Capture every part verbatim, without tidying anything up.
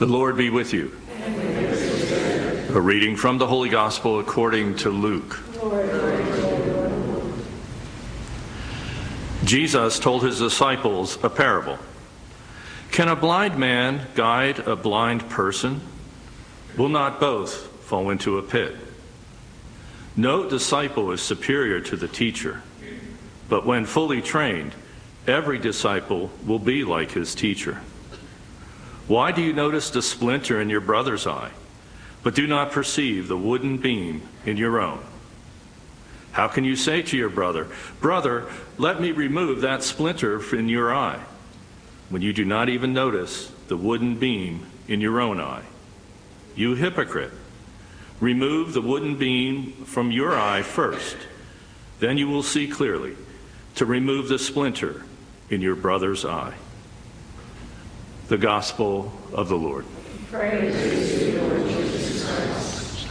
The Lord be with you. A reading from the Holy Gospel according to Luke. Jesus told his disciples a parable. Can a blind man guide a blind person? Will not both fall into a pit? No disciple is superior to the teacher, but when fully trained, every disciple will be like his teacher. Why do you notice the splinter in your brother's eye, but do not perceive the wooden beam in your own? How can you say to your brother, "Brother, let me remove that splinter in your eye," when you do not even notice the wooden beam in your own eye? You hypocrite! Remove the wooden beam from your eye first, then you will see clearly to remove the splinter in your brother's eye. The Gospel of the Lord. Praise to you, Lord Jesus Christ.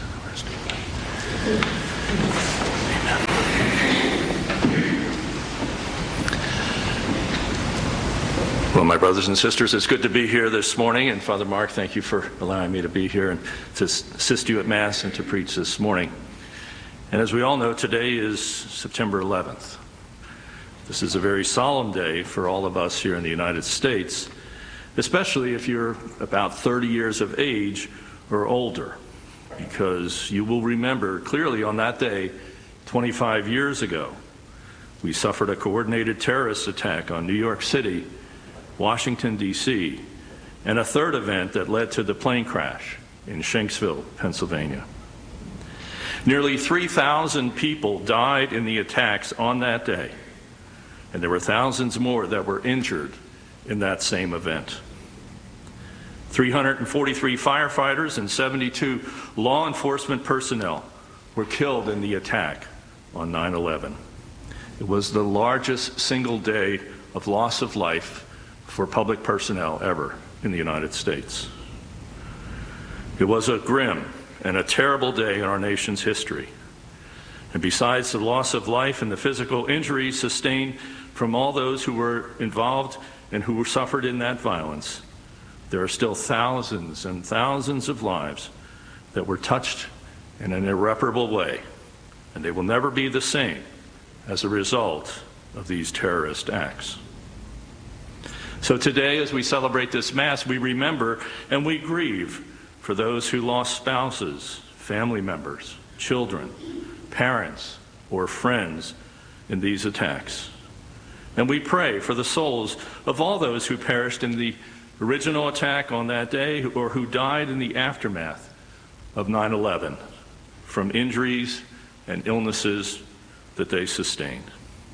Well, my brothers and sisters, it's good to be here this morning. And Father Mark, thank you for allowing me to be here and to assist you at Mass and to preach this morning. And as we all know, today is September eleventh. This is a very solemn day for all of us here in the United States, especially if you're about thirty years of age or older, because you will remember clearly on that day, twenty-five years ago, we suffered a coordinated terrorist attack on New York City, Washington, D C, and a third event that led to the plane crash in Shanksville, Pennsylvania. Nearly three thousand people died in the attacks on that day, and there were thousands more that were injured in that same event. three hundred forty-three firefighters and seventy-two law enforcement personnel were killed in the attack on nine eleven. It was the largest single day of loss of life for public personnel ever in the United States. It was a grim and a terrible day in our nation's history. And besides the loss of life and the physical injuries sustained from all those who were involved and who suffered in that violence, there are still thousands and thousands of lives that were touched in an irreparable way, and they will never be the same as a result of these terrorist acts. So today, as we celebrate this Mass, we remember and we grieve for those who lost spouses, family members, children, parents, or friends in these attacks. And we pray for the souls of all those who perished in the original attack on that day or who died in the aftermath of nine eleven from injuries and illnesses that they sustained.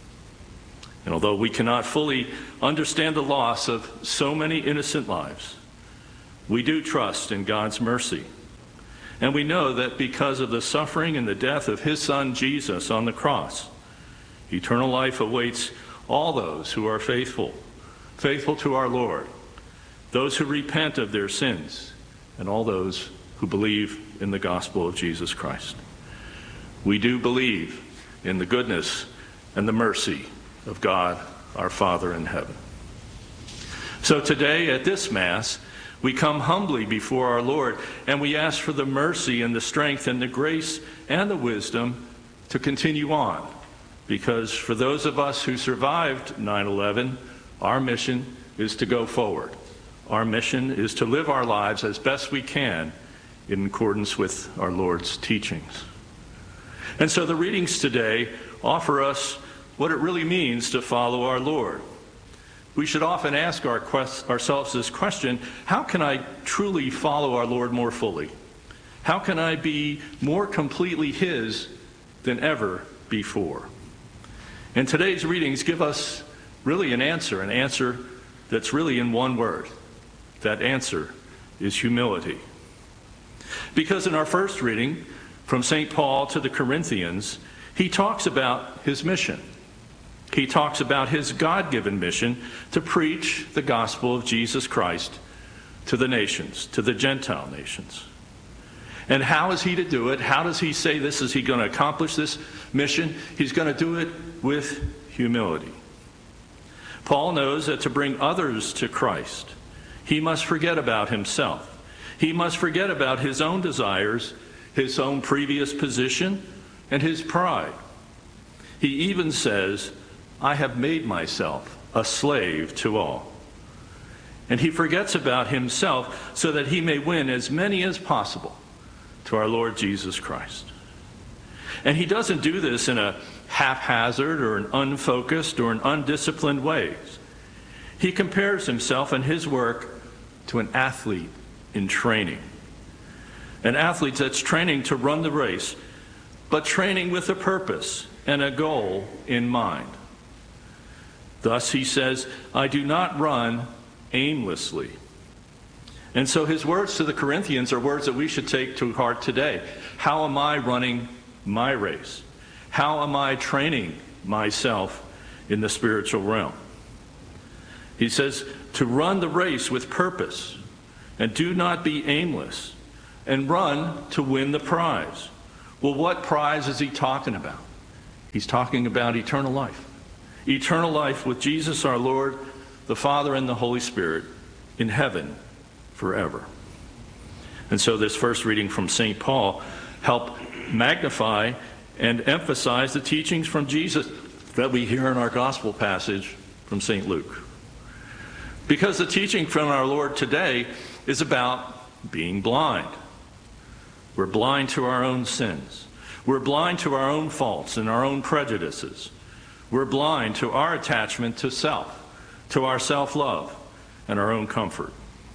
And although we cannot fully understand the loss of so many innocent lives, we do trust in God's mercy. And we know that because of the suffering and the death of his Son Jesus on the cross, eternal life awaits all those who are faithful, faithful to our Lord, those who repent of their sins, and all those who believe in the gospel of Jesus Christ. We do believe in the goodness and the mercy of God, our Father in heaven. So today at this Mass, we come humbly before our Lord, and we ask for the mercy and the strength and the grace and the wisdom to continue on. Because for those of us who survived nine eleven, our mission is to go forward. Our mission is to live our lives as best we can in accordance with our Lord's teachings. And so the readings today offer us what it really means to follow our Lord. We should often ask our quest, ourselves this question: how can I truly follow our Lord more fully? How can I be more completely his than ever before? And today's readings give us really an answer, an answer that's really in one word. That answer is humility. Because in our first reading from Saint Paul to the Corinthians, he talks about his mission. He talks about his God-given mission to preach the gospel of Jesus Christ to the nations, to the Gentile nations. And how is he to do it? How does he say this? Is he going to accomplish this mission? He's going to do it with humility. Paul knows that to bring others to Christ, he must forget about himself. He must forget about his own desires, his own previous position, and his pride. He even says, I have made myself a slave to all. And he forgets about himself so that he may win as many as possible to our Lord Jesus Christ. And he doesn't do this in a haphazard or an unfocused or an undisciplined way. He compares himself and his work to an athlete in training. An athlete that's training to run the race, but training with a purpose and a goal in mind. Thus he says, I do not run aimlessly. And so his words to the Corinthians are words that we should take to heart today. How am I running my race? How am I training myself in the spiritual realm? He says to run the race with purpose and do not be aimless and run to win the prize. Well, what prize is he talking about? He's talking about eternal life. Eternal life with Jesus our Lord, the Father and the Holy Spirit in heaven forever. And so this first reading from Saint Paul helped magnify and emphasize the teachings from Jesus that we hear in our gospel passage from Saint Luke. Because the teaching from our Lord today is about being blind. We're blind to our own sins. We're blind to our own faults and our own prejudices. We're blind to our attachment to self, to our self-love and our own comfort.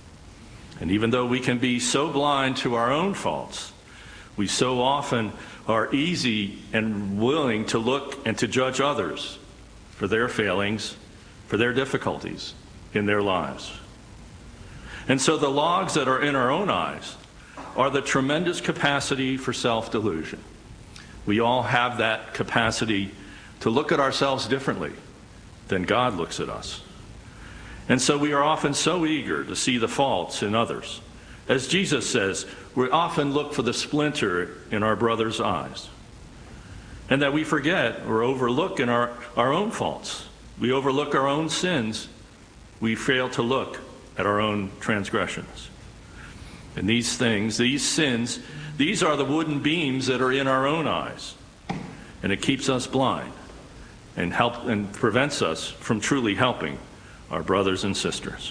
And even though we can be so blind to our own faults, we so often are easy and willing to look and to judge others for their failings, for their difficulties in their lives. And so the logs that are in our own eyes are the tremendous capacity for self-delusion. We all have that capacity to look at ourselves differently than God looks at us. And so we are often so eager to see the faults in others. As Jesus says, we often look for the splinter in our brother's eyes. And that we forget or overlook in our, our own faults. We overlook our own sins. We fail to look at our own transgressions. And these things, these sins, these are the wooden beams that are in our own eyes. And it keeps us blind and help and prevents us from truly helping our brothers and sisters.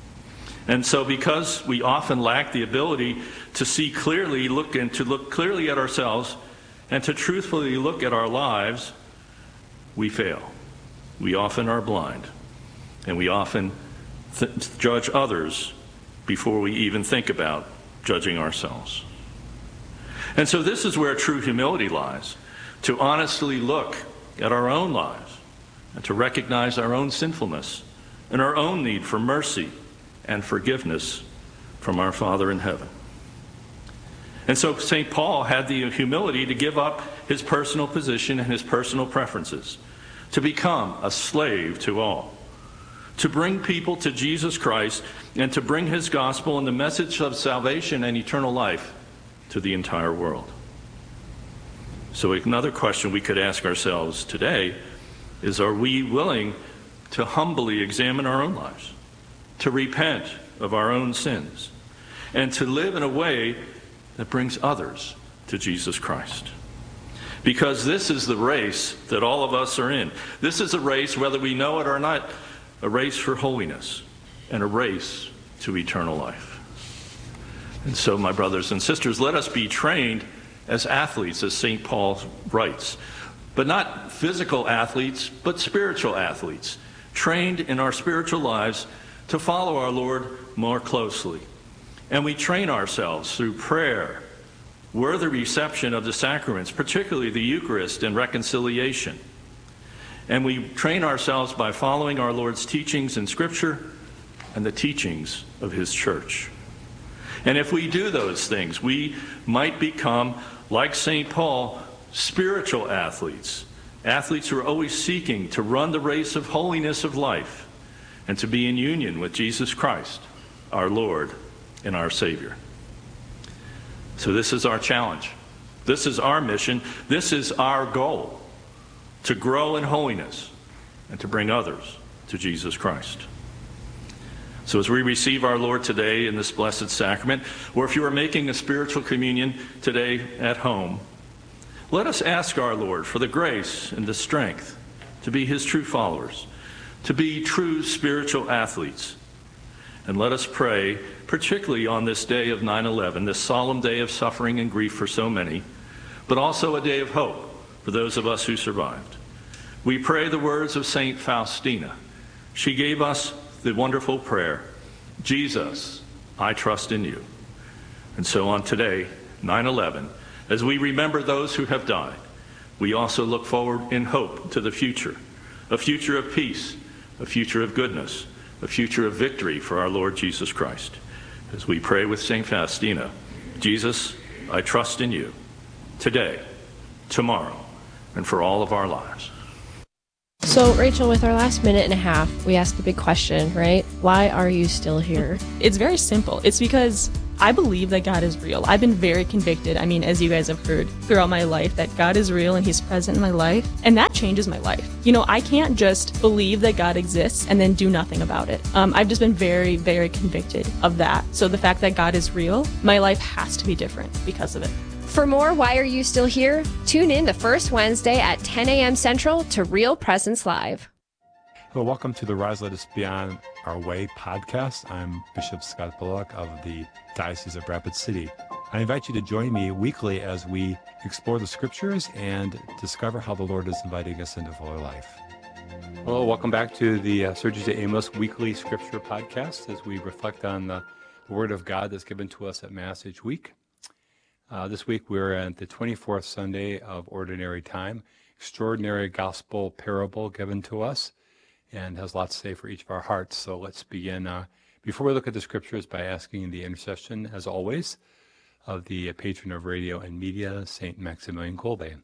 And so because we often lack the ability to see clearly, look and to look clearly at ourselves and to truthfully look at our lives, we fail. We often are blind. And we often th- judge others before we even think about judging ourselves. And so this is where true humility lies, to honestly look at our own lives and to recognize our own sinfulness and our own need for mercy and forgiveness from our Father in heaven. And so Saint Paul had the humility to give up his personal position and his personal preferences, to become a slave to all, to bring people to Jesus Christ and to bring his gospel and the message of salvation and eternal life to the entire world. So another question we could ask ourselves today is, are we willing to humbly examine our own lives, to repent of our own sins, and to live in a way that brings others to Jesus Christ? Because this is the race that all of us are in. This is a race, whether we know it or not, a race for holiness and a race to eternal life. And so, my brothers and sisters, let us be trained as athletes, as Saint Paul writes. But not physical athletes, but spiritual athletes, trained in our spiritual lives to follow our Lord more closely. And we train ourselves through prayer, worthy reception of the sacraments, particularly the Eucharist and reconciliation. And we train ourselves by following our Lord's teachings in Scripture and the teachings of his church. And if we do those things, we might become, like Saint Paul, spiritual athletes, athletes who are always seeking to run the race of holiness of life and to be in union with Jesus Christ, our Lord and our Savior. So this is our challenge. This is our mission. This is our goal, to grow in holiness and to bring others to Jesus Christ. So as we receive our Lord today in this blessed sacrament, or if you are making a spiritual communion today at home, let us ask our Lord for the grace and the strength to be his true followers, to be true spiritual athletes. And let us pray, particularly on this day of nine eleven, this solemn day of suffering and grief for so many, but also a day of hope for those of us who survived. We pray the words of Saint Faustina. She gave us the wonderful prayer, Jesus, I trust in you. And so on today, nine eleven, as we remember those who have died, we also look forward in hope to the future, a future of peace, a future of goodness, a future of victory for our Lord Jesus Christ. As we pray with Saint Faustina, Jesus, I trust in you, today, tomorrow, and for all of our lives. So, Rachel, with our last minute and a half, we ask the big question, right? Why are you still here? It's very simple. It's because I believe that God is real. I've been very convicted, I mean, as you guys have heard throughout my life, that God is real and he's present in my life. And that changes my life. You know, I can't just believe that God exists and then do nothing about it. Um, I've just been very, very convicted of that. So the fact that God is real, my life has to be different because of it. For more Why Are You Still Here? Tune in the first Wednesday at ten a.m. Central to Real Presence Live. Hello, welcome to the Rise Let Us Be On Our Way podcast. I'm Bishop Scott Bullock of the Diocese of Rapid City. I invite you to join me weekly as we explore the scriptures and discover how the Lord is inviting us into fuller life. Hello, welcome back to the uh, Sergius de Amos weekly scripture podcast as we reflect on the Word of God that's given to us at Mass each week. Uh, this week we're at the twenty-fourth Sunday of Ordinary Time, extraordinary gospel parable given to us, and has lots to say for each of our hearts. So let's begin, uh, before we look at the scriptures, by asking the intercession, as always, of the patron of radio and media, Saint Maximilian Kolbe.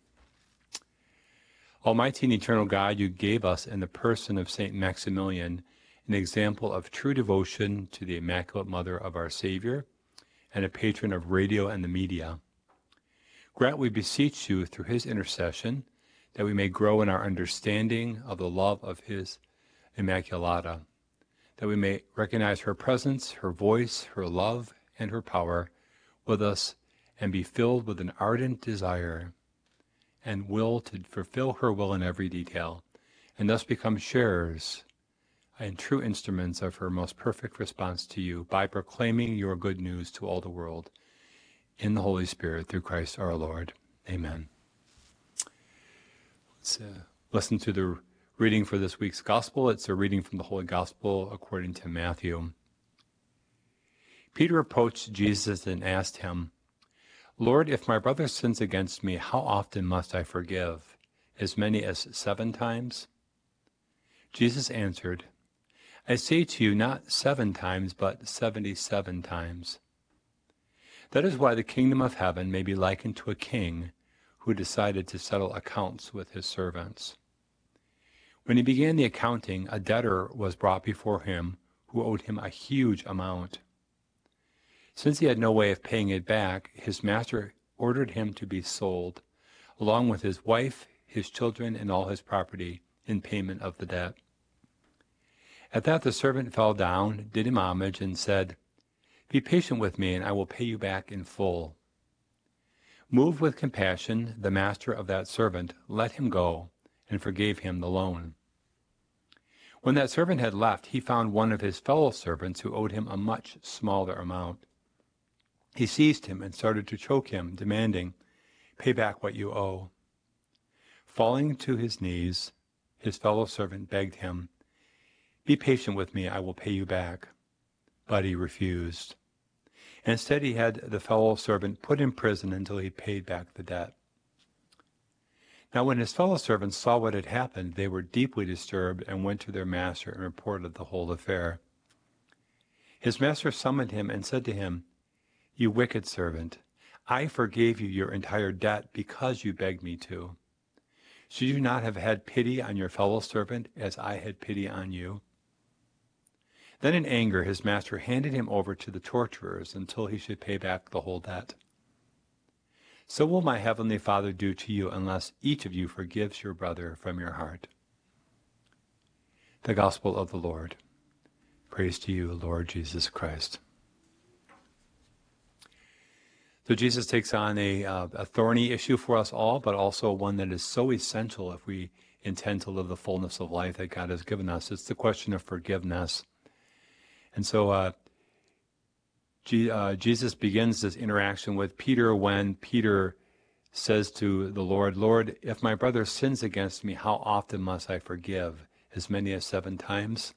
Almighty and eternal God, you gave us in the person of Saint Maximilian an example of true devotion to the Immaculate Mother of our Savior, and a patron of radio and the media. Grant, we beseech you, through his intercession, that we may grow in our understanding of the love of his Immaculata, that we may recognize her presence, her voice, her love, and her power with us, and be filled with an ardent desire and will to fulfill her will in every detail, and thus become sharers and true instruments of her most perfect response to you by proclaiming your good news to all the world in the Holy Spirit through Christ our Lord. Amen. Let's uh, listen to the reading for this week's Gospel. It's a reading from the Holy Gospel according to Matthew. Peter approached Jesus and asked him, Lord, if my brother sins against me, how often must I forgive? As many as seven times? Jesus answered, I say to you, not seven times, but seventy-seven times. That is why the kingdom of heaven may be likened to a king who decided to settle accounts with his servants. When he began the accounting, a debtor was brought before him who owed him a huge amount. Since he had no way of paying it back, his master ordered him to be sold, along with his wife, his children, and all his property, in payment of the debt. At that the servant fell down, did him homage, and said, Be patient with me, and I will pay you back in full. Moved with compassion, the master of that servant let him go, and forgave him the loan. When that servant had left, he found one of his fellow servants who owed him a much smaller amount. He seized him and started to choke him, demanding, Pay back what you owe. Falling to his knees, his fellow servant begged him, Be patient with me, I will pay you back. But he refused. Instead, he had the fellow servant put in prison until he paid back the debt. Now when his fellow servants saw what had happened, they were deeply disturbed and went to their master and reported the whole affair. His master summoned him and said to him, You wicked servant, I forgave you your entire debt because you begged me to. Should you not have had pity on your fellow servant as I had pity on you? Then in anger his master handed him over to the torturers until he should pay back the whole debt. So will my heavenly Father do to you unless each of you forgives your brother from your heart. The Gospel of the Lord. Praise Praise to you, Lord Jesus Christ. So Jesus takes on a, uh, a thorny issue for us all, but also one that is so essential if we intend to live the fullness of life that God has given us. It's the question of forgiveness. And so uh, G- uh, Jesus begins this interaction with Peter when Peter says to the Lord, Lord, if my brother sins against me, how often must I forgive? As many as seven times?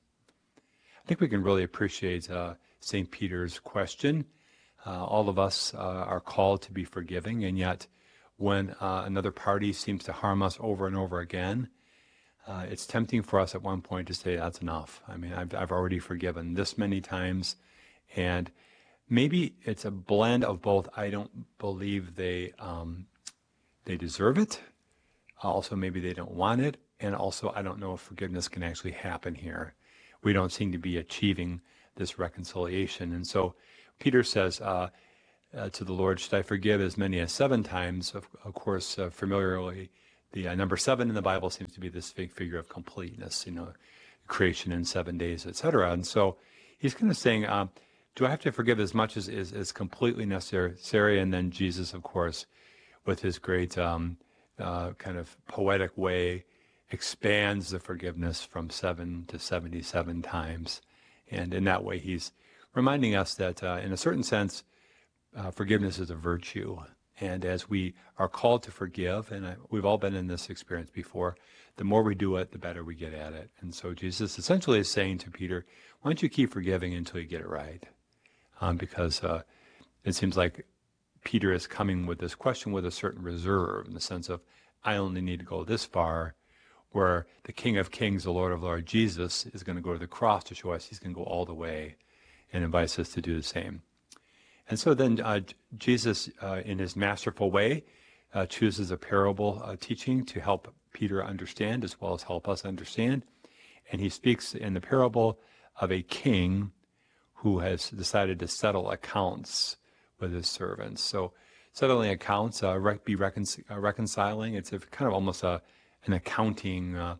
I think we can really appreciate uh, Saint Peter's question. Uh, all of us uh, are called to be forgiving, and yet when uh, another party seems to harm us over and over again, uh, it's tempting for us at one point to say, that's enough. I mean, I've, I've already forgiven this many times, and maybe it's a blend of both. I don't believe they um, they deserve it. Also, maybe they don't want it. And also, I don't know if forgiveness can actually happen here. We don't seem to be achieving this reconciliation. And so Peter says uh, uh, to the Lord, should I forgive as many as seven times? Of, of course, uh, familiarly, the uh, number seven in the Bible seems to be this big figure of completeness, you know, creation in seven days, et cetera. And so he's kind of saying, uh, do I have to forgive as much as is, is completely necessary? And then Jesus, of course, with his great um, uh, kind of poetic way, expands the forgiveness from seven to seventy-seven times. And in that way, he's reminding us that uh, in a certain sense, uh, forgiveness is a virtue. And as we are called to forgive, and I, we've all been in this experience before, the more we do it, the better we get at it. And so Jesus essentially is saying to Peter, why don't you keep forgiving until you get it right? Um, because uh, it seems like Peter is coming with this question with a certain reserve, in the sense of, I only need to go this far, where the King of Kings, the Lord of Lords, Jesus, is going to go to the cross to show us he's going to go all the way and invites us to do the same. And so then uh, Jesus, uh, in his masterful way, uh, chooses a parable uh, teaching to help Peter understand as well as help us understand. And he speaks in the parable of a king who has decided to settle accounts with his servants. So settling accounts, uh, rec- be recon- uh, reconciling, it's a kind of almost a an accounting, uh,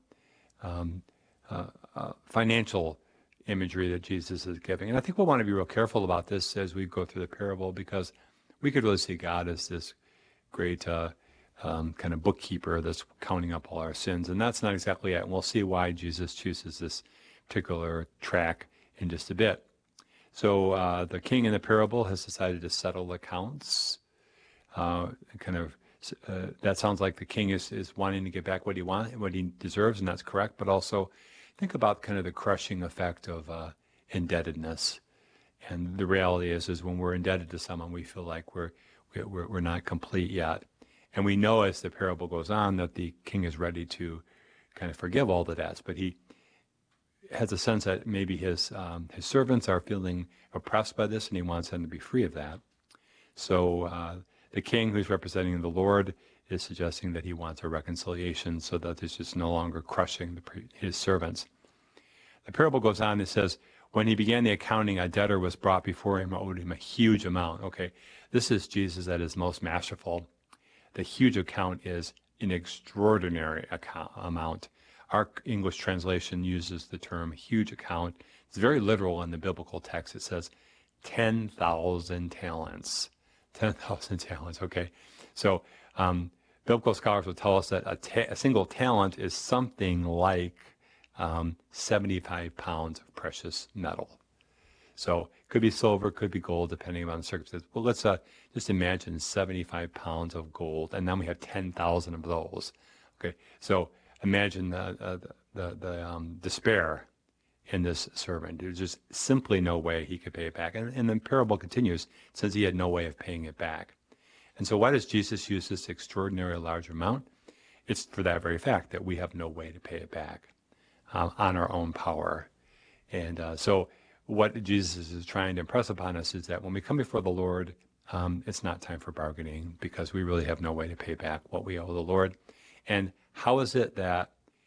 um, uh, uh, financial imagery that Jesus is giving. And I think we'll want to be real careful about this as we go through the parable, because we could really see God as this great uh, um, kind of bookkeeper that's counting up all our sins. And that's not exactly it. And we'll see why Jesus chooses this particular track in just a bit. So uh, the king in the parable has decided to settle accounts, uh, kind of Uh, that sounds like the king is, is wanting to get back what he wants, what he deserves, and that's correct. But also think about kind of the crushing effect of uh, indebtedness. And the reality is, is when we're indebted to someone, we feel like we're, we're, we're not complete yet. And we know as the parable goes on that the king is ready to kind of forgive all the debts, but he has a sense that maybe his, um, his servants are feeling oppressed by this, and he wants them to be free of that. So, uh, the king, who's representing the Lord, is suggesting that he wants a reconciliation so that there's just no longer crushing the, his servants. The parable goes on, it says, when he began the accounting, a debtor was brought before him, owed him a huge amount. Okay, this is Jesus at his most masterful. The huge account is an extraordinary account, amount. Our English translation uses the term huge account. It's very literal in the biblical text. It says ten thousand talents. ten thousand talents, okay. So um, biblical scholars will tell us that a, ta- a single talent is something like um, seventy-five pounds of precious metal. So it could be silver, could be gold, depending on the circumstances. Well, let's uh, just imagine seventy-five pounds of gold, and then we have ten thousand of those. Okay, so imagine the, uh, the, the, the um, despair in this servant. There's just simply no way he could pay it back. And, and the parable continues, it says he had no way of paying it back. And so why does Jesus use this extraordinary large amount? It's for that very fact that we have no way to pay it back uh, on our own power. And uh, so what Jesus is trying to impress upon us is that when we come before the Lord, um, it's not time for bargaining, because we really have no way to pay back what we owe the Lord. And how is it that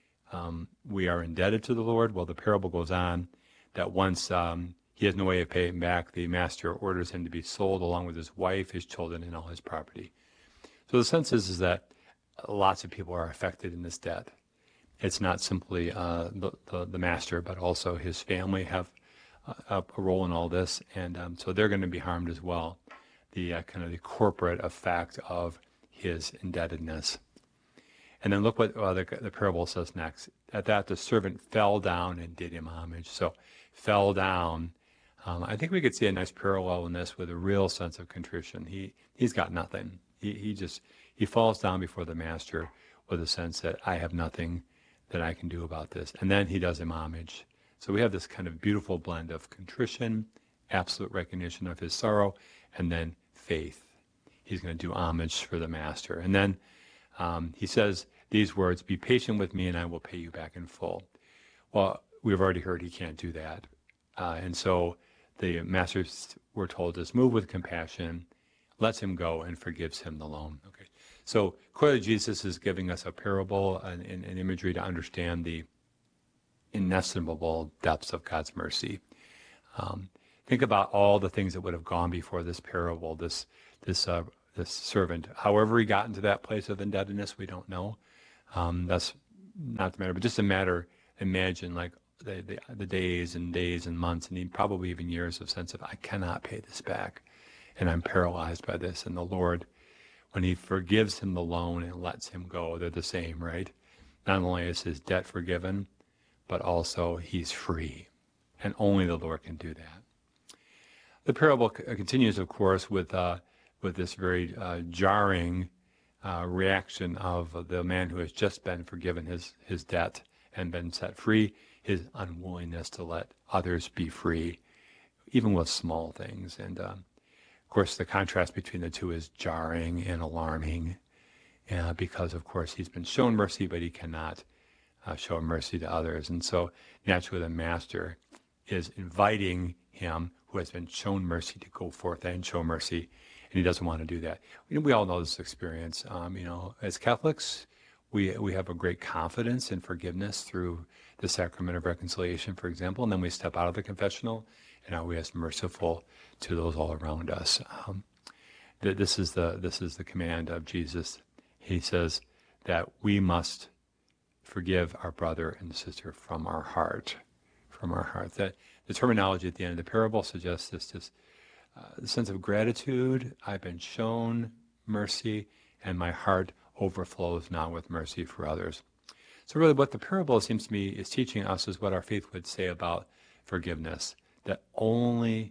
Um, we are indebted to the Lord? Well, the parable goes on that once um, he has no way of paying back, the master orders him to be sold along with his wife, his children, and all his property. So the sense is, is that lots of people are affected in this debt. It's not simply uh, the, the, the master, but also his family have a, a role in all this, and um, so they're going to be harmed as well. The uh, kind of the corporate effect of his indebtedness. And then look what uh, the, the parable says next. At that, the servant fell down and did him homage. So, fell down. Um, I think we could see a nice parallel in this with a real sense of contrition. He he's got nothing. He he just he falls down before the master with a sense that I have nothing that I can do about this. And then he does him homage. So we have this kind of beautiful blend of contrition, absolute recognition of his sorrow, and then faith. He's going to do homage for the master. And then um, he says these words, be patient with me and I will pay you back in full. Well, we've already heard he can't do that. Uh, and so the masters, we're told, is moved with compassion, lets him go and forgives him the loan. Okay. So clearly Jesus is giving us a parable and an, an imagery to understand the inestimable depths of God's mercy. Um, think about all the things that would have gone before this parable, this this uh, this servant. However he got into that place of indebtedness, we don't know. Um, that's not the matter, but just a matter, imagine like the, the, the days and days and months and probably even years of sense of, I cannot pay this back and I'm paralyzed by this. And the Lord, when he forgives him the loan and lets him go, they're the same, right? Not only is his debt forgiven, but also he's free. And only the Lord can do that. The parable c- continues, of course, with uh, with this very uh, jarring uh, reaction of the man who has just been forgiven his, his debt and been set free, his unwillingness to let others be free, even with small things. And, uh, of course, the contrast between the two is jarring and alarming uh, because, of course, he's been shown mercy, but he cannot uh, show mercy to others. And so, naturally, the master is inviting him who has been shown mercy to go forth and show mercy, and he doesn't want to do that. We, we all know this experience. Um, you know, as Catholics, we we have a great confidence in forgiveness through the sacrament of reconciliation, for example, and then we step out of the confessional, and are we as merciful to those all around us? Um, th- this is the this is the command of Jesus. He says that we must forgive our brother and sister from our heart. From our heart. That the terminology at the end of the parable suggests this, this uh, sense of gratitude. I've been shown mercy, and my heart overflows now with mercy for others. So really what the parable seems to me is teaching us is what our faith would say about forgiveness, that only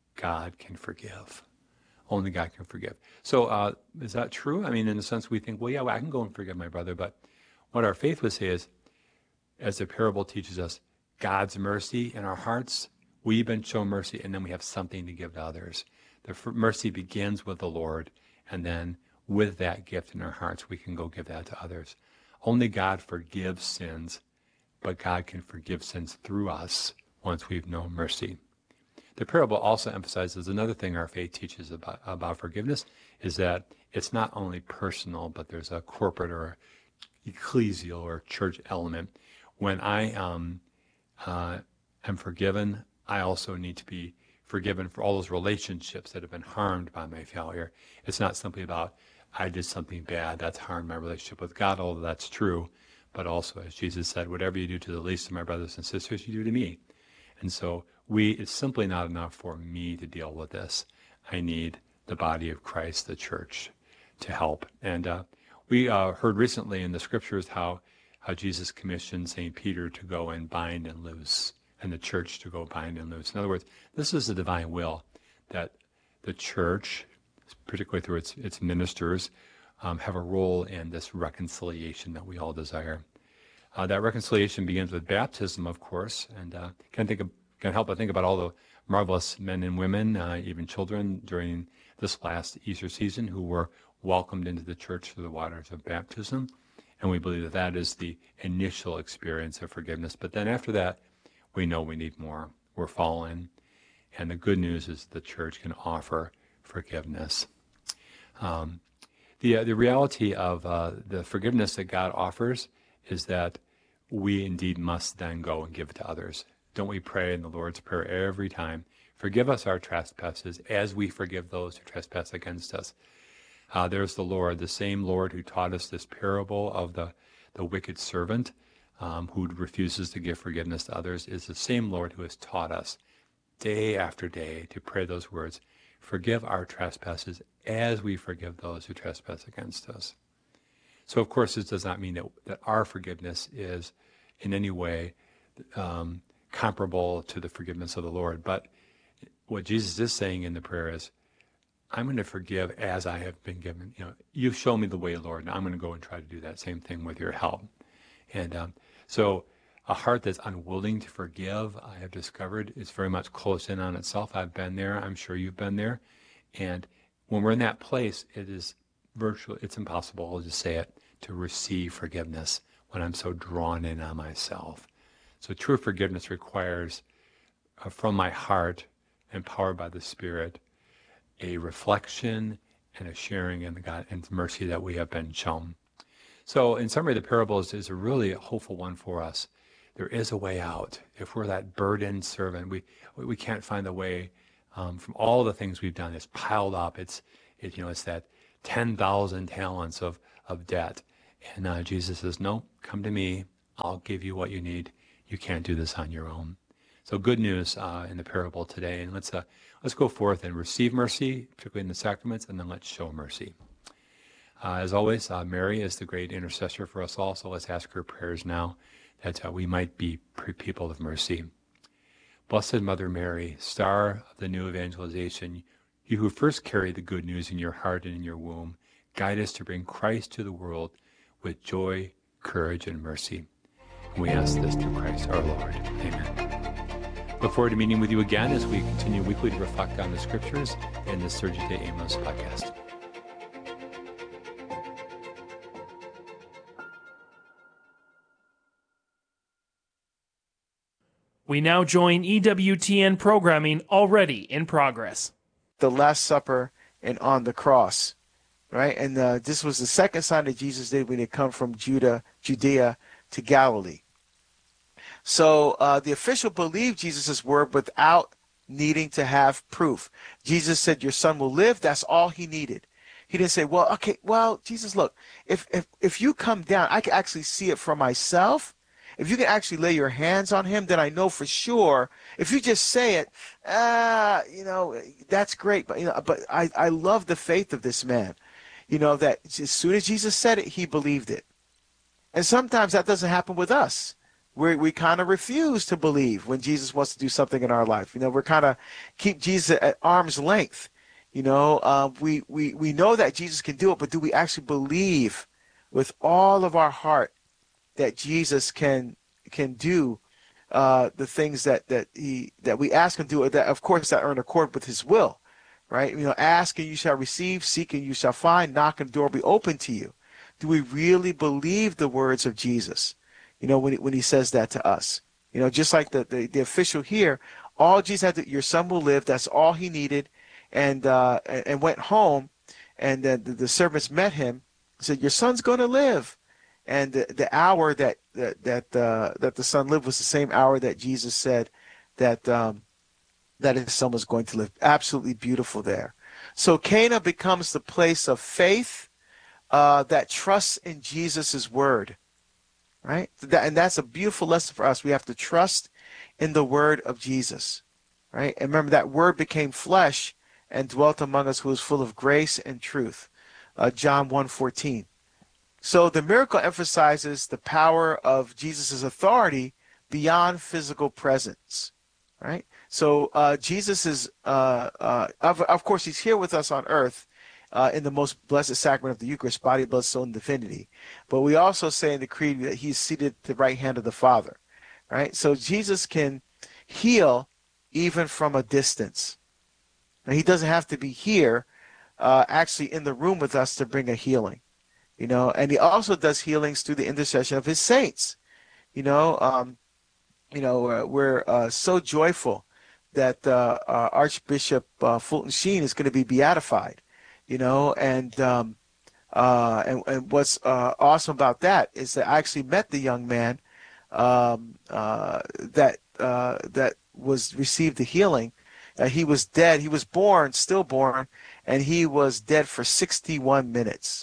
God can forgive. Only God can forgive. So uh, is that true? I mean, in the sense we think, well, yeah, well, I can go and forgive my brother, but what our faith would say is, as the parable teaches us, God's mercy in our hearts, we've been shown mercy, and then we have something to give to others. The f- mercy begins with the Lord, and then with that gift in our hearts, we can go give that to others. Only God forgives sins, but God can forgive sins through us once we've known mercy. The parable also emphasizes another thing our faith teaches about, about forgiveness, is that it's not only personal, but there's a corporate or ecclesial or church element. When I um, uh, am forgiven, I also need to be forgiven for all those relationships that have been harmed by my failure. It's not simply about, I did something bad, that's harmed my relationship with God, although that's true, but also, as Jesus said, whatever you do to the least of my brothers and sisters, you do to me. And so we, it's simply not enough for me to deal with this. I need the body of Christ, the church, to help. And uh, we uh, heard recently in the scriptures how how Jesus commissioned Saint Peter to go and bind and loose, and the church to go bind and loose. In other words, this is the divine will, that the church, particularly through its its ministers, um, have a role in this reconciliation that we all desire. Uh, that reconciliation begins with baptism, of course, and uh, can think of, can help but think about all the marvelous men and women, uh, even children, during this last Easter season who were welcomed into the church through the waters of baptism. And we believe that that is the initial experience of forgiveness. But then after that, we know we need more. We're fallen. And the good news is the church can offer forgiveness. Um, the, uh, the reality of uh, the forgiveness that God offers is that we indeed must then go and give it to others. Don't we pray in the Lord's Prayer every time, forgive us our trespasses as we forgive those who trespass against us. Uh, there's the Lord, the same Lord who taught us this parable of the, the wicked servant um, who refuses to give forgiveness to others, is the same Lord who has taught us day after day to pray those words, forgive our trespasses as we forgive those who trespass against us. So, of course, this does not mean that, that our forgiveness is in any way um, comparable to the forgiveness of the Lord. But what Jesus is saying in the prayer is, I'm going to forgive as I have been given. You know, you've shown me the way, Lord, and I'm going to go and try to do that same thing with your help. And um, so a heart that's unwilling to forgive, I have discovered, is very much closed in on itself. I've been there. I'm sure you've been there. And when we're in that place, it is virtually, it's impossible, I'll just say it, to receive forgiveness when I'm so drawn in on myself. So true forgiveness requires, uh, from my heart, empowered by the Spirit, a reflection and a sharing in the God and mercy that we have been shown. So in summary, the parables is a really hopeful one for us. There is a way out. If we're that burdened servant, we we can't find the way um, from all the things we've done. It's piled up. It's it, you know it's that ten thousand talents of of debt. And uh, Jesus says, no, come to me. I'll give you what you need. You can't do this on your own. So good news uh, in the parable today. And let's uh, let's go forth and receive mercy, particularly in the sacraments, and then let's show mercy. Uh, as always, uh, Mary is the great intercessor for us all. So let's ask her prayers now that uh, we might be people of mercy. Blessed Mother Mary, star of the new evangelization, you who first carried the good news in your heart and in your womb, guide us to bring Christ to the world with joy, courage, and mercy. And we ask this through Christ our Lord. Amen. Look forward to meeting with you again as we continue weekly to reflect on the Scriptures in the Surgite Amos podcast. We now join E W T N programming already in progress. The Last Supper and on the cross, right? And uh, this was the second sign that Jesus did when he come from Judah, Judea to Galilee. So uh, the official believed Jesus' word without needing to have proof. Jesus said, your son will live. That's all he needed. He didn't say, well, okay, well, Jesus, look, if if if you come down, I can actually see it for myself. If you can actually lay your hands on him, then I know for sure. If you just say it, ah, you know, that's great. But you know, but I, I love the faith of this man. You know, that as soon as Jesus said it, he believed it. And sometimes that doesn't happen with us. We we kind of refuse to believe when Jesus wants to do something in our life. You know, we're kind of keep Jesus at arm's length. You know, uh, we, we, we know that Jesus can do it, but do we actually believe with all of our heart that Jesus can can do uh, the things that, that he that we ask him to do, that of course that are in accord with his will, right? You know, ask and you shall receive, seek and you shall find, knock and the door will be open to you. Do we really believe the words of Jesus? You know, when he, when he says that to us, you know, just like the, the, the official here, all Jesus had to, your son will live. That's all he needed, and uh, and went home, and then the, the servants met him, said, your son's going to live. And the, the hour that that that, uh, that the son lived was the same hour that Jesus said that um, that his son was going to live. Absolutely beautiful there. So Cana becomes the place of faith uh, that trusts in Jesus' word, right? That, and that's a beautiful lesson for us. We have to trust in the word of Jesus, right? And remember that word became flesh and dwelt among us, who is full of grace and truth. Uh, John one fourteen. So the miracle emphasizes the power of Jesus' authority beyond physical presence, right? So uh, Jesus is, uh, uh, of, of course, he's here with us on earth uh, in the most blessed sacrament of the Eucharist, body, blood, soul, and divinity. But we also say in the Creed that he's seated at the right hand of the Father, right? So Jesus can heal even from a distance. Now, he doesn't have to be here, uh, actually in the room with us to bring a healing. You know, and he also does healings through the intercession of his saints. You know, um, you know, uh, we're uh, so joyful that uh, uh, Archbishop uh, Fulton Sheen is going to be beatified. You know, and um, uh, and, and what's uh, awesome about that is that I actually met the young man um, uh, that uh, that was received the healing. Uh, he was dead. He was born, stillborn, and he was dead for sixty-one minutes.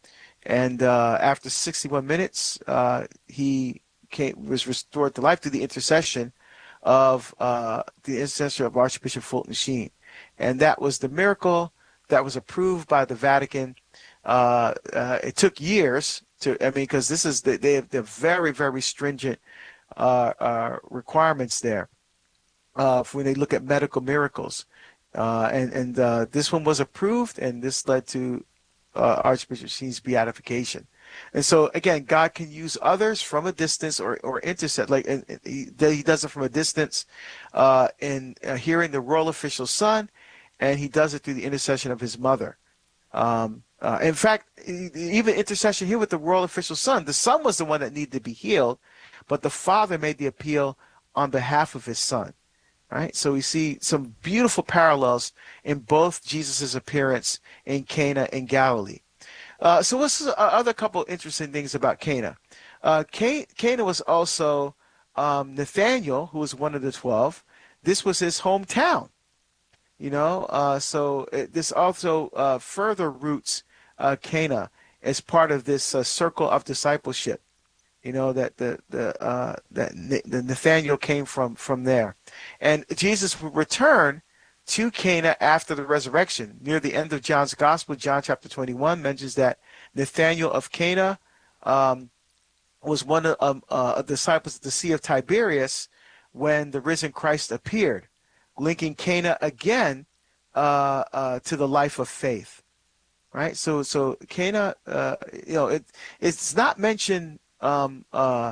And uh, after sixty-one minutes, uh, he came, was restored to life through the intercession of uh, the intercession of Archbishop Fulton Sheen. And that was the miracle that was approved by the Vatican. Uh, uh, it took years to, I mean, because this is, the, they have the very, very stringent uh, uh, requirements there uh, when they look at medical miracles. Uh, and and uh, this one was approved, and this led to uh, Archbishop Sheen's beatification. And so, again, God can use others from a distance or, or intercept. Like and, and he, he does it from a distance uh, in uh, hearing the royal official's son, and he does it through the intercession of his mother. Um, uh, in fact, even intercession here with the royal official's son, the son was the one that needed to be healed, but the father made the appeal on behalf of his son. Right, so we see some beautiful parallels in both Jesus' appearance in Cana in Galilee. Uh, so what's the other couple interesting things about Cana? Uh, Cana was also um, Nathaniel, who was one of the twelve. This was his hometown, you know. Uh, so it, this also uh, further roots uh, Cana as part of this uh, circle of discipleship. You know that the the uh, that the Nathaniel came from from there, and Jesus would return to Cana after the resurrection. Near the end of John's Gospel, John chapter twenty-one mentions that Nathaniel of Cana um, was one of um, uh, disciples at the Sea of Tiberias when the risen Christ appeared, linking Cana again uh, uh, to the life of faith. Right. So so Cana, uh, you know, it it's not mentioned Um, uh,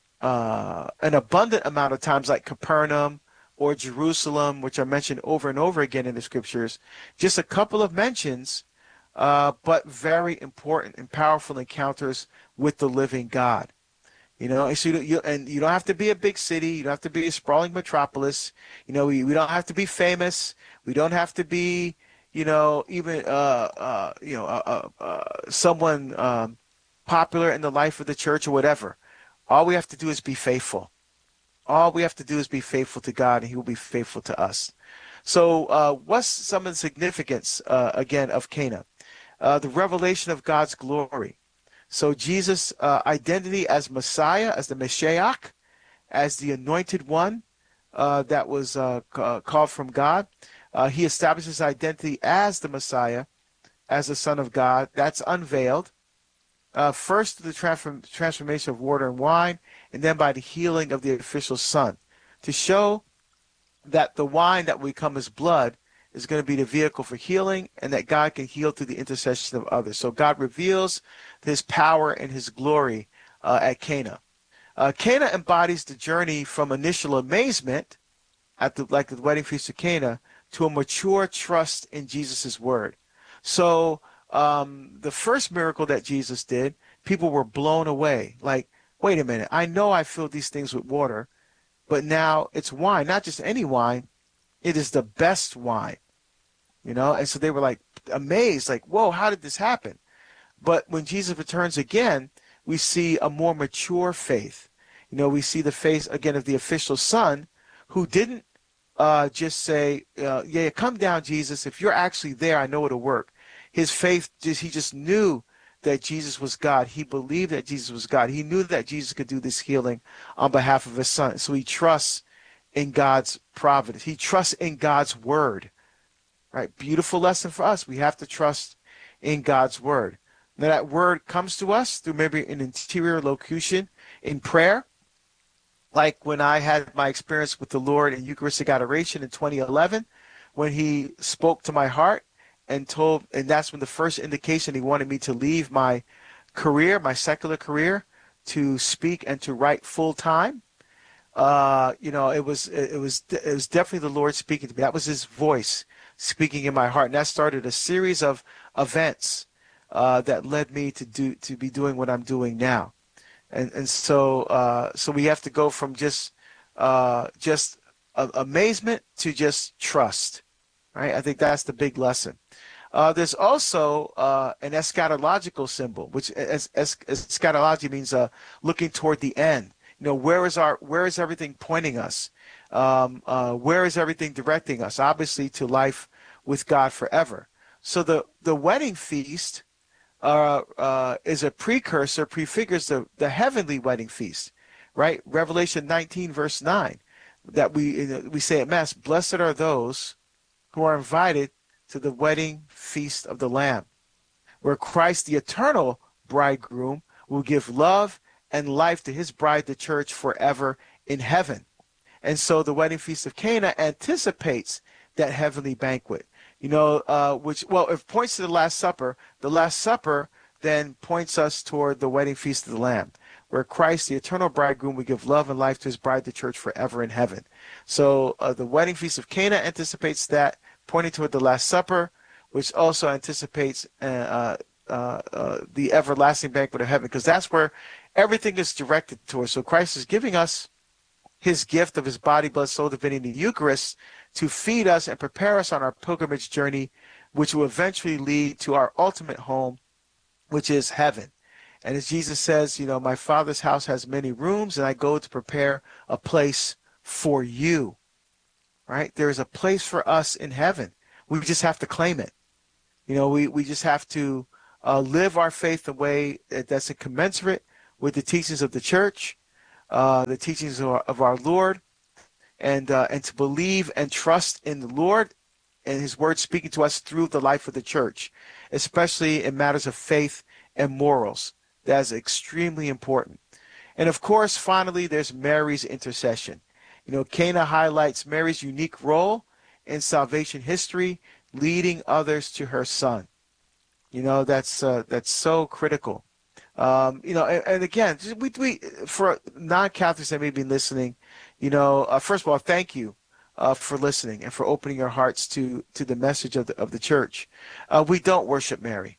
uh, an abundant amount of times, like Capernaum or Jerusalem, which are mentioned over and over again in the scriptures. Just a couple of mentions, uh, but very important and powerful encounters with the living God. You know, and, so you, you, and you don't have to be a big city. You don't have to be a sprawling metropolis. You know, we, we don't have to be famous. We don't have to be, you know, even uh, uh, you know, uh, uh, uh, someone. Um, popular in the life of the church or whatever. All we have to do is be faithful. All we have to do is be faithful to God, and he will be faithful to us. So uh, what's some of the significance, uh, again, of Cana? Uh, the revelation of God's glory. So Jesus' uh, identity as Messiah, as the Mashiach, as the anointed one uh, that was uh, ca- called from God. Uh, he establishes his identity as the Messiah, as the Son of God. That's unveiled. Uh, first, the transform, transformation of water and wine, and then by the healing of the official son, to show that the wine that will become his blood is going to be the vehicle for healing, and that God can heal through the intercession of others. So God reveals his power and his glory uh, at Cana. Uh, Cana embodies the journey from initial amazement, at the, like the wedding feast of Cana, to a mature trust in Jesus' word. So Um, the first miracle that Jesus did, people were blown away. Like, wait a minute, I know I filled these things with water, but now it's wine, not just any wine. It is the best wine, you know? And so they were like amazed, like, whoa, how did this happen? But when Jesus returns again, we see a more mature faith. You know, we see the faith again of the official son who didn't uh, just say, uh, yeah, come down, Jesus. If you're actually there, I know it'll work. His faith, just, he just knew that Jesus was God. He believed that Jesus was God. He knew that Jesus could do this healing on behalf of his son. So he trusts in God's providence. He trusts in God's word. Right? Beautiful lesson for us. We have to trust in God's word. Now that word comes to us through maybe an interior locution in prayer. Like when I had my experience with the Lord in Eucharistic adoration in twenty eleven, when he spoke to my heart, and told, and that's when the first indication he wanted me to leave my career, my secular career, to speak and to write full time. Uh, you know, it was it was it was definitely the Lord speaking to me. That was his voice speaking in my heart, and that started a series of events uh, that led me to do to be doing what I'm doing now. And and so uh, so we have to go from just uh, just uh, amazement to just trust. Right? I think that's the big lesson. Uh, there's also uh, an eschatological symbol, which es- es- eschatology means uh, looking toward the end. You know, where is our, where is everything pointing us? Um, uh, where is everything directing us? Obviously, to life with God forever. So the the wedding feast uh, uh, is a precursor, prefigures the the heavenly wedding feast, right? Revelation nineteen verse nine. that we we say at Mass, blessed are those who are invited to the wedding feast of the Lamb, where Christ, the eternal bridegroom, will give love and life to his bride, the church, forever in heaven. And so the wedding feast of Cana anticipates that heavenly banquet, you know, uh, which, well, it points to the Last Supper. The Last Supper then points us toward the wedding feast of the Lamb, where Christ, the eternal bridegroom, will give love and life to his bride, the church, forever in heaven. So uh, the wedding feast of Cana anticipates that, pointing toward the Last Supper, which also anticipates uh, uh, uh, the everlasting banquet of heaven, because that's where everything is directed towards. So Christ is giving us his gift of his body, blood, soul, divinity, the Eucharist, to feed us and prepare us on our pilgrimage journey, which will eventually lead to our ultimate home, which is heaven. And as Jesus says, you know, my Father's house has many rooms, and I go to prepare a place for you. Right? There is a place for us in heaven. We just have to claim it. You know, we, we just have to uh, live our faith the way that's commensurate with the teachings of the church, uh, the teachings of our, of our Lord, and uh, and to believe and trust in the Lord and his word speaking to us through the life of the church, especially in matters of faith and morals. That is extremely important. And of course, finally, there's Mary's intercession. You know, Cana highlights Mary's unique role in salvation history, leading others to her son. You know, that's uh, that's so critical. Um, you know, and, and again, we, we for non-Catholics that may be listening, you know, uh, first of all, thank you uh, for listening and for opening your hearts to to the message of the of the church. Uh, we don't worship Mary,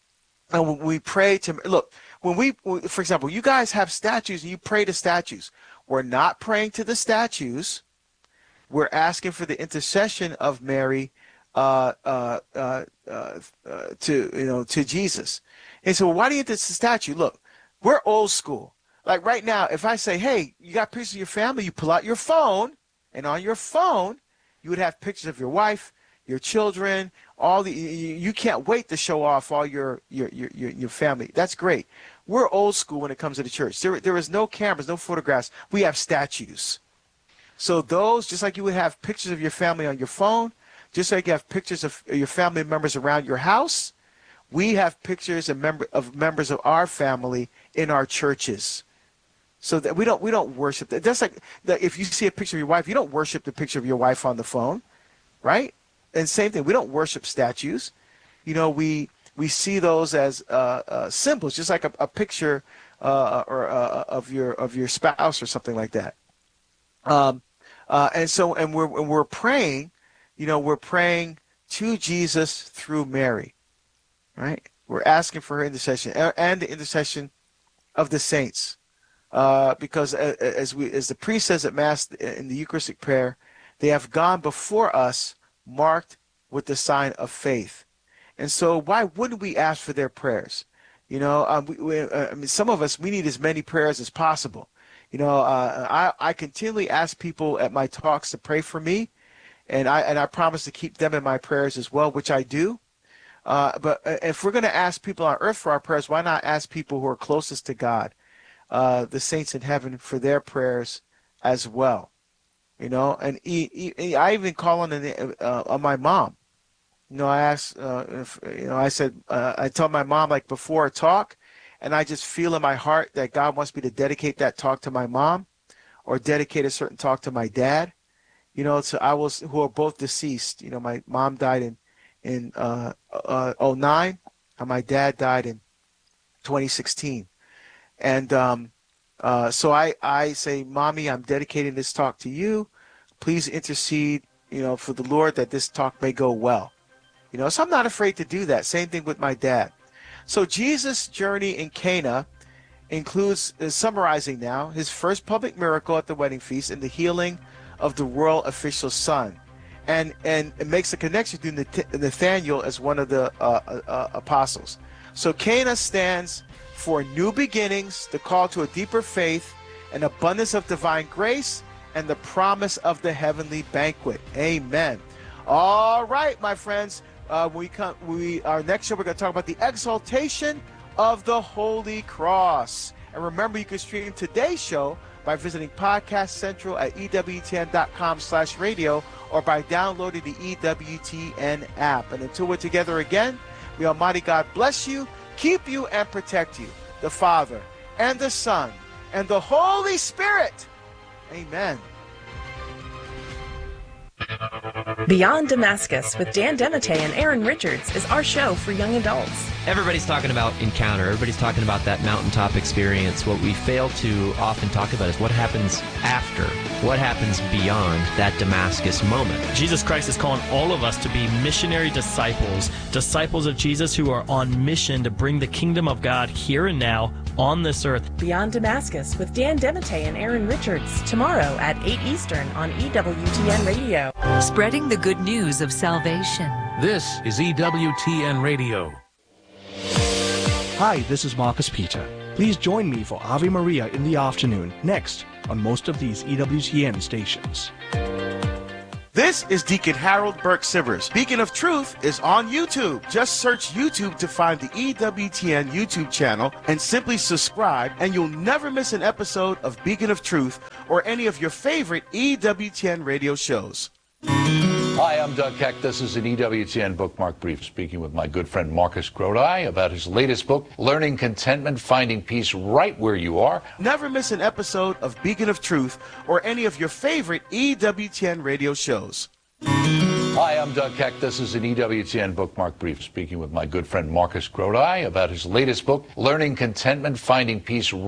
and when we pray to look. When we, for example, you guys have statues and you pray to statues. We're not praying to the statues. We're asking for the intercession of Mary uh, uh, uh, uh, uh, to you know to Jesus. And so, why do you need this statue? Look, we're old school. Like right now, if I say, "Hey, you got pictures of your family," you pull out your phone, and on your phone, you would have pictures of your wife, your children, all the. You, you can't wait to show off all your your your your, your family. That's great. We're old school when it comes to the church. There, there is no cameras, no photographs. We have statues. So those, just like you would have pictures of your family on your phone, just like you have pictures of your family members around your house, we have pictures of, member, of members of our family in our churches. So that we don't we don't worship that. That's like that if you see a picture of your wife, you don't worship the picture of your wife on the phone, right? And same thing, we don't worship statues. You know, we. We see those as uh, uh, symbols, just like a, a picture uh, or uh, of your of your spouse or something like that. Um, uh, and so, and we're and we're praying, you know, we're praying to Jesus through Mary, right? We're asking for her intercession and the intercession of the saints, uh, because as we as the priest says at Mass in the Eucharistic prayer, they have gone before us, marked with the sign of faith. And so why wouldn't we ask for their prayers? You know, um, we, we, uh, I mean, some of us, we need as many prayers as possible. You know, uh, I, I continually ask people at my talks to pray for me, and I and I promise to keep them in my prayers as well, which I do. Uh, but if we're going to ask people on earth for our prayers, why not ask people who are closest to God, uh, the saints in heaven, for their prayers as well? You know, and he, he, I even call on, the, uh, on my mom. You know, I asked, uh, if, you know, I said, uh, I told my mom, like, before a talk, and I just feel in my heart that God wants me to dedicate that talk to my mom or dedicate a certain talk to my dad. You know, so I was, who are both deceased. You know, my mom died in, in uh, uh, oh nine, and my dad died in twenty sixteen. And um, uh, so I, I say, Mommy, I'm dedicating this talk to you. Please intercede, you know, for the Lord that this talk may go well. You know, so I'm not afraid to do that. Same thing with my dad. So Jesus' journey in Cana includes, uh, summarizing now, his first public miracle at the wedding feast and the healing of the royal official's son. And and it makes a connection to Nathaniel as one of the uh, uh, apostles. So Cana stands for new beginnings, the call to a deeper faith, an abundance of divine grace, and the promise of the heavenly banquet. Amen. All right, my friends. Uh, we come. We our next show. We're going to talk about the exaltation of the Holy Cross. And remember, you can stream today's show by visiting Podcast Central at E W T N dot com slash radio or by downloading the E W T N app. And until we're together again, may Almighty God bless you, keep you, and protect you. The Father, and the Son, and the Holy Spirit. Amen. Beyond Damascus with Dan Dematteis and Aaron Richards is our show for young adults. Everybody's talking about encounter. Everybody's talking about that mountaintop experience. What we fail to often talk about is what happens after, what happens beyond that Damascus moment. Jesus Christ is calling all of us to be missionary disciples, disciples of Jesus who are on mission to bring the kingdom of God here and now on this earth. Beyond Damascus with Dan Dematteis and Aaron Richards, tomorrow at eight Eastern on E W T N Radio. Spreading the good news of salvation. This is E W T N Radio. Hi, this is Marcus Peter. Please join me for Ave Maria in the afternoon, next, on most of these E W T N stations. This is Deacon Harold Burke Sivers. Beacon of Truth is on YouTube. Just search YouTube to find the E W T N YouTube channel and simply subscribe, and you'll never miss an episode of Beacon of Truth or any of your favorite E W T N radio shows. Hi, I'm Doug Keck. This is an E W T N Bookmark Brief, speaking with my good friend Marcus Grodi about his latest book, Learning Contentment, Finding Peace Right Where You Are. Never miss an episode of Beacon of Truth or any of your favorite E W T N radio shows. Hi, I'm Doug Keck. This is an E W T N Bookmark Brief, speaking with my good friend Marcus Grodi about his latest book, Learning Contentment, Finding Peace